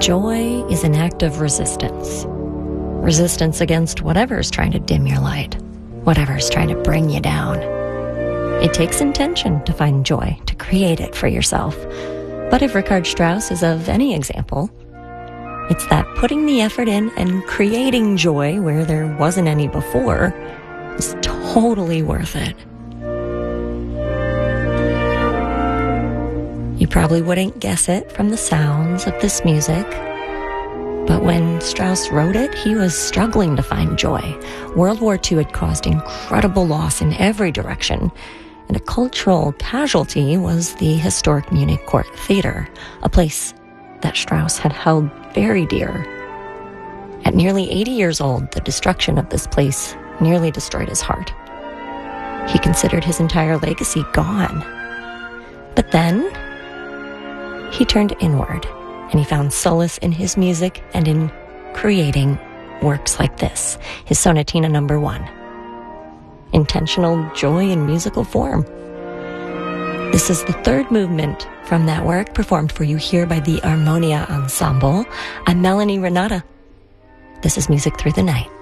Joy is an act of resistance. Resistance against whatever's trying to dim your light, whatever's trying to bring you down. It takes intention to find joy, to create it for yourself. But if Richard Strauss is of any example, it's that putting the effort in and creating joy where there wasn't any before is totally worth it. You probably wouldn't guess it from the sounds of this music, but when Strauss wrote it, he was struggling to find joy. World War II had caused incredible loss in every direction, and a cultural casualty was the historic Munich Court Theater, a place that Strauss had held very dear. At nearly 80 years old, the destruction of this place nearly destroyed his heart. He considered his entire legacy gone. But then he turned inward, and he found solace in his music and in creating works like this, his Sonatina No. 1. Intentional joy in musical form. This is the third movement from that work, performed for you here by the Armonia Ensemble. I'm Melanie Renata. This is Music Through the Night.